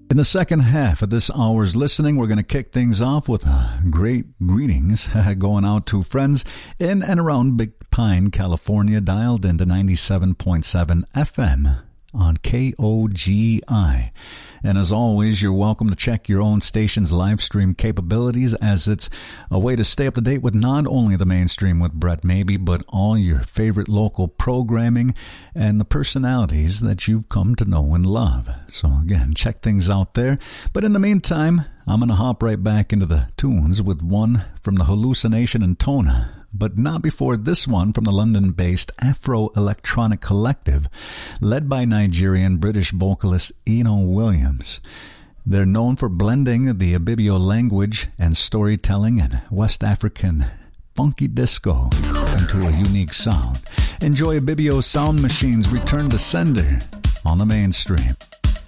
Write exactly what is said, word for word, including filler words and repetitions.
In the second half of this hour's listening, we're going to kick things off with uh, great greetings going out to friends in and around Big Pine, California, dialed into ninety-seven point seven F M on K O G I. And as always, you're welcome to check your own station's live stream capabilities, as it's a way to stay up to date with not only the mainstream with Brett Maybe, but all your favorite local programming and the personalities that you've come to know and love. So again, check things out there. But in the meantime, I'm going to hop right back into the tunes with one from the Hallucination in Tona, but not before this one from the London-based Afro-Electronic Collective, led by Nigerian-British vocalist Eno Williams. They're known for blending the Ibibio language and storytelling and West African funky disco into a unique sound. Enjoy Ibibio's Sound Machine's Return to Sender on the mainstream.